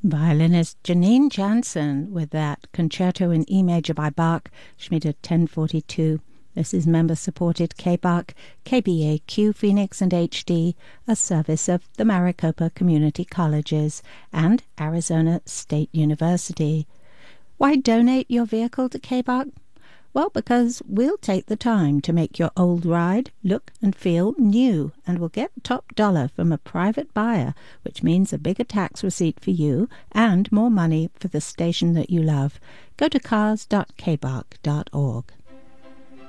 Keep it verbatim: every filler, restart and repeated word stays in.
Violinist Janine Jansen with that Concerto in E major by Bach, Schmidt ten forty-two. This is member-supported K-Bach, K B A Q Phoenix and H D, a service of the Maricopa Community Colleges and Arizona State University. Why donate your vehicle to K-Bach? Well, because we'll take the time to make your old ride look and feel new, and we'll get top dollar from a private buyer, which means a bigger tax receipt for you and more money for the station that you love. Go to cars dot k bach dot org.